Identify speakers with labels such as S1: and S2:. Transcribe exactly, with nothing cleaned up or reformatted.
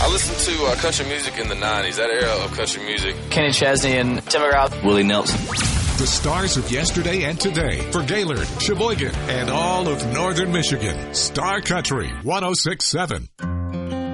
S1: I listened to uh, country music in the nineties, that era of country music.
S2: Kenny Chesney and Tim McGraw.
S3: Willie Nelson.
S4: The stars of yesterday and today for Gaylord, Sheboygan, and all of northern Michigan. Star Country one oh six point seven.